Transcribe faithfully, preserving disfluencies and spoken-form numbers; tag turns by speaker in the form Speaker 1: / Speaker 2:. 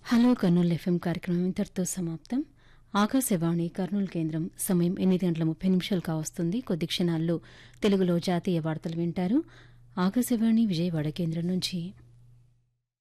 Speaker 1: Hello Kurnool FM కార్యక్రమం ఇంతటితో సమాప్తం. ఆకాశవాణి కర్నూలు కేంద్రం సమయం ఎనిమిది గంటల ముప్పై నిమిషాలు కావస్తుంది. కొద్ది క్షణాల్లో తెలుగులో జాతీయ వార్తలు వింటారు. ఆకాశవాణి విజయవాడ కేంద్రం నుంచి.